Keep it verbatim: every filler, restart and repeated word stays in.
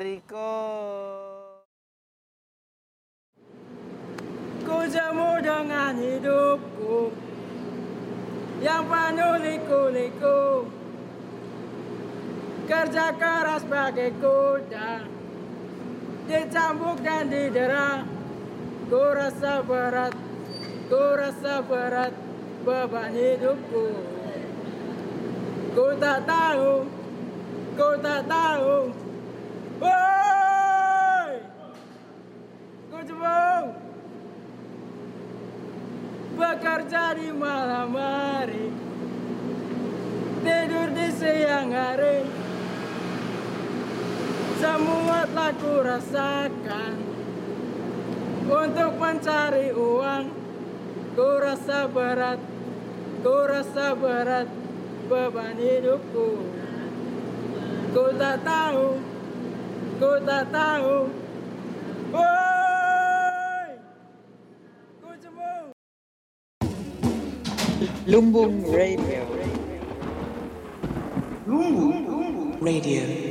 Riko. Ku jemu dengan hidupku yang penuh liku-liku, kerja keras bagai kuda, dicambuk dan didera. Ku rasa berat, ku rasa berat beban hidupku. Ku tak tahu, ku tak tahu. Woi, ku jemu bekerja di malam hari, tidur di siang hari. Semua telah ku rasakan untuk mencari uang. Ku rasa berat, ku rasa berat beban hidupku. Ku tak tahu, ku tak tahu. Woi, ku jemu. Lumbung Radio. Lumbung Radio.